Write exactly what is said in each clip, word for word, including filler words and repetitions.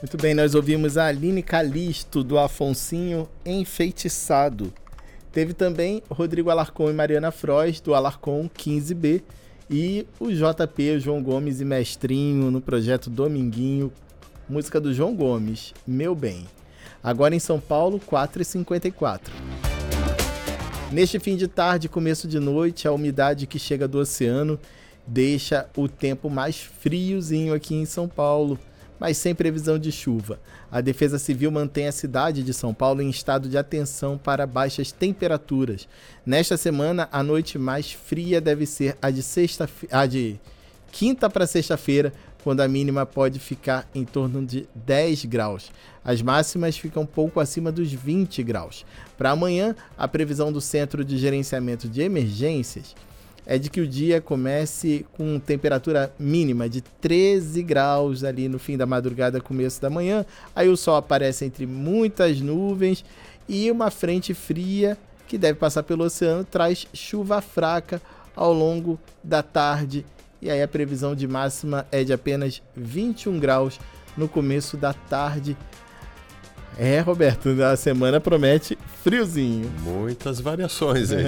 Muito bem, nós ouvimos a Aline Calisto, do Afonsinho Enfeitiçado. Teve também Rodrigo Alarcon e Mariana Frois, do Alarcon quinze B. E o J P, João Gomes e Mestrinho, no projeto Dominguinho. Música do João Gomes, Meu Bem. Agora em São Paulo, quatro e cinquenta e quatro. Neste fim de tarde, começo de noite, a umidade que chega do oceano deixa o tempo mais friozinho aqui em São Paulo, mas sem previsão de chuva. A Defesa Civil mantém a cidade de São Paulo em estado de atenção para baixas temperaturas. Nesta semana, a noite mais fria deve ser a de, sexta, a de quinta para sexta-feira, quando a mínima pode ficar em torno de dez graus. As máximas ficam um pouco acima dos vinte graus. Para amanhã, a previsão do Centro de Gerenciamento de Emergências é de que o dia comece com temperatura mínima de treze graus ali no fim da madrugada, começo da manhã. Aí o sol aparece entre muitas nuvens e uma frente fria que deve passar pelo oceano traz chuva fraca ao longo da tarde. E aí a previsão de máxima é de apenas vinte e um graus no começo da tarde. É, Roberto, a semana promete friozinho. Muitas variações aí.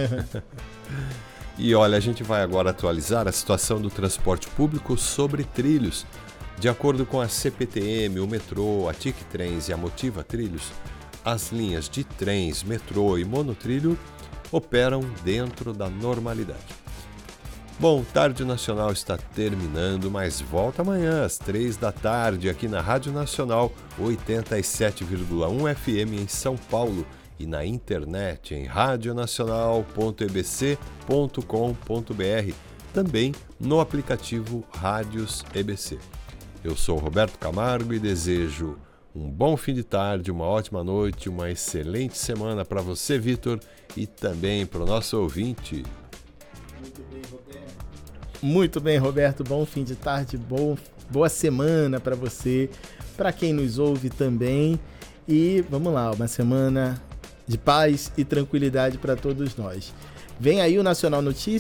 E olha, a gente vai agora atualizar a situação do transporte público sobre trilhos. De acordo com a C P T M, o metrô, a T I C Trens e a Motiva Trilhos, as linhas de trens, metrô e monotrilho operam dentro da normalidade. Bom, Tarde Nacional está terminando, mas volta amanhã às três da tarde aqui na Rádio Nacional oitenta e sete vírgula um F M em São Paulo e na internet em radionacional ponto e b c ponto com ponto b r, também no aplicativo Rádios E B C. Eu sou Roberto Camargo e desejo um bom fim de tarde, uma ótima noite, uma excelente semana para você, Vitor, e também para o nosso ouvinte. Muito bem, Roberto. Muito bem, Roberto. Bom fim de tarde, bom, boa semana para você, para quem nos ouve também. E vamos lá, uma semana de paz e tranquilidade para todos nós. Vem aí o Nacional Notícias.